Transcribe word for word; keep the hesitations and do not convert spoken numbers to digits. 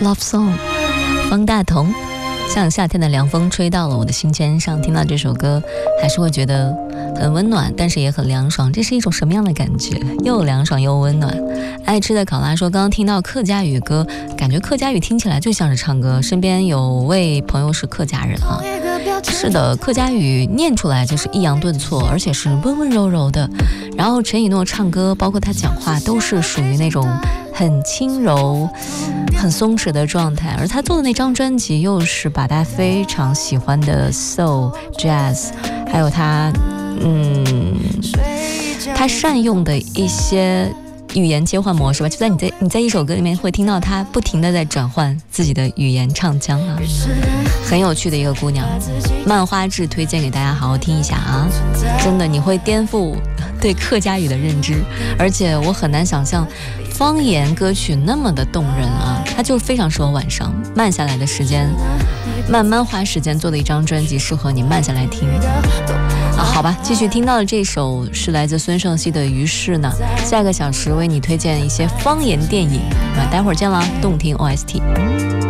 Love Song， 方大同。像夏天的凉风吹到了我的心尖上，听到这首歌还是会觉得很温暖，但是也很凉爽。这是一种什么样的感觉？又凉爽又温暖。爱吃的考拉说，刚刚听到客家语歌，感觉客家语听起来就像是唱歌。身边有位朋友是客家人啊，是的，客家语念出来就是抑扬顿挫，而且是温温柔柔的。然后陈以诺唱歌，包括他讲话，都是属于那种很轻柔很松弛的状态，而他做的那张专辑又是把他非常喜欢的 soul jazz， 还有他嗯他善用的一些语言切换模式吧，就在你在你在一首歌里面会听到他不停的在转换自己的语言唱腔啊，很有趣的一个姑娘。漫花志推荐给大家好好听一下啊，真的你会颠覆对客家语的认知，而且我很难想象方言歌曲那么的动人啊，它就非常适合晚上慢下来的时间，慢慢花时间做的一张专辑，适合你慢下来听啊。好吧，继续听到的这首是来自孙盛熙的《于是呢》，下个小时为你推荐一些方言电影，那待会儿见啦，动听 O S T。